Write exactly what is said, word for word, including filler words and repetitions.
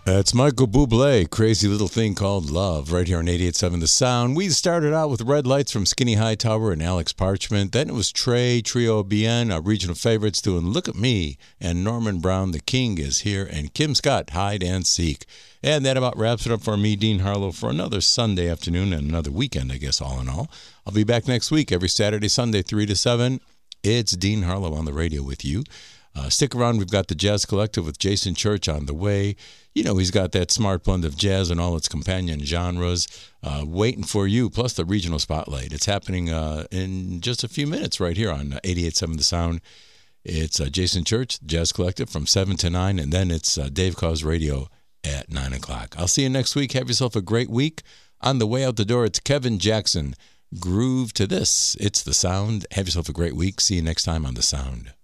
That's Michael Bublé, Crazy Little Thing Called Love, right here on eighty-eight point seven The Sound. We started out with Red Lights from Skinny Hightower and Alex Parchment. Then it was Trey, Trio Bien, our regional favorites, doing Look at Me. And Norman Brown, The King, is here. And Kim Scott, Hide and Seek. And that about wraps it up for me, Dean Harlow, for another Sunday afternoon and another weekend, I guess, all in all. I'll be back next week, every Saturday, Sunday, three to seven. It's Dean Harlow on the radio with you. Uh, stick around. We've got the Jazz Collective with Jason Church on the way. You know, he's got that smart blend of jazz and all its companion genres uh, waiting for you, plus the regional spotlight. It's happening uh, in just a few minutes right here on eighty-eight point seven The Sound. It's uh, Jason Church, Jazz Collective, from seven to nine, and then it's uh, Dave Cause Radio at nine o'clock. I'll see you next week. Have yourself a great week. On the way out the door, it's Kevin Jackson. Groove to this. It's The Sound. Have yourself a great week. See you next time on The Sound.